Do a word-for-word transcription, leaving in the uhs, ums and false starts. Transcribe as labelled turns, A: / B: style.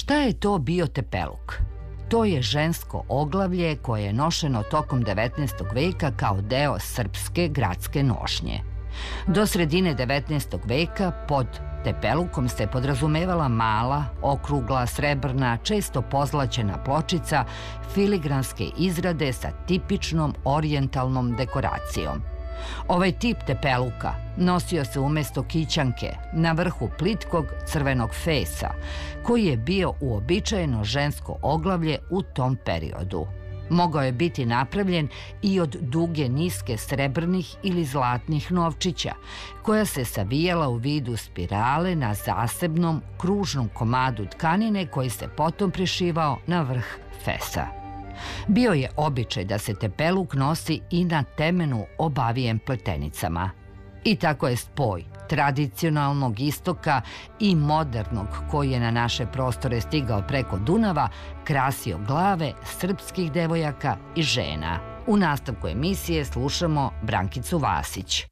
A: Šta je to bio tepeluk? To je žensko oglavlje koje je nošeno tokom devetnaestog veka kao deo srpske gradske nošnje. Do sredine devetnaestog veka pod tepelukom se podrazumevala mala, okrugla, srebrna, često pozlaćena pločica filigranske izrade sa tipičnom orijentalnom dekoracijom. Ovaj tip tepeluka nosio se umesto kićanke na vrhu plitkog crvenog fesa, koji je bio uobičajeno žensko oglavlje u tom periodu. Mogao je biti napravljen i od duge niske srebrnih ili zlatnih novčića, koja se savijala u vidu spirale na zasebnom kružnom komadu tkanine koji se potom prišivao na vrh fesa. Bio je običaj da se tepeluk nosi i na temenu obavijen pletenicama. I tako je spoj tradicionalnog istoka i modernog koji je na naše prostore stigao preko Dunava krasio glave srpskih devojaka i žena. U nastavku emisije slušamo Brankicu Vasić.